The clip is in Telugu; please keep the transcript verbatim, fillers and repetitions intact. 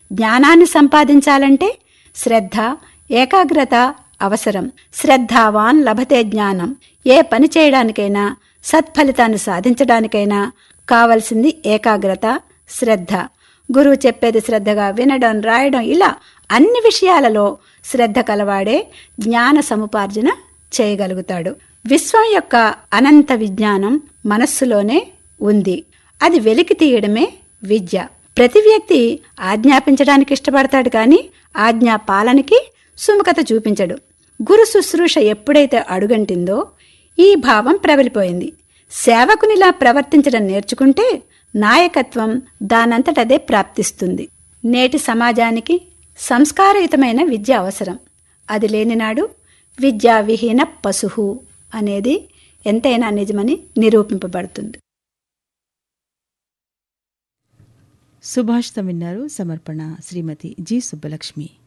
జ్ఞానాన్ని సంపాదించాలంటే శ్రద్ధ, ఏకాగ్రత అవసరం. శ్రద్ధావాన్ లభతే జ్ఞానం. ఏ పని చేయడానికైనా, సత్ఫలితాన్ని సాధించడానికైనా కావలసింది ఏకాగ్రత, శ్రద్ధ. గురువు చెప్పేది శ్రద్ధగా వినడం, రాయడం, ఇలా అన్ని విషయాలలో శ్రద్ధ కలవాడే జ్ఞాన సముపార్జన చేయగలుగుతాడు. విశ్వం యొక్క అనంత విజ్ఞానం మనస్సులోనే ఉంది. అది వెలికి తీయడమే విద్య. ప్రతి వ్యక్తి ఆజ్ఞాపించడానికి ఇష్టపడతాడు, కానీ ఆజ్ఞా పాలనకి సుముఖత చూపించడు. గురు శుశ్రూష ఎప్పుడైతే అడుగంటిందో ఈ భావం ప్రబలిపోయింది. సేవకునిలా ప్రవర్తించడం నేర్చుకుంటే నాయకత్వం దానంతటదే ప్రాప్తిస్తుంది. నేటి సమాజానికి సంస్కారయుతమైన విద్య అవసరం. అది లేనినాడు విద్యా విహీన పశువు అనేది ఎంతైనా నిజమని నిరూపింపబడుతుంది. సుభాషితం విన్నారు. సమర్పణ శ్రీమతి జి సుబ్బలక్ష్మి.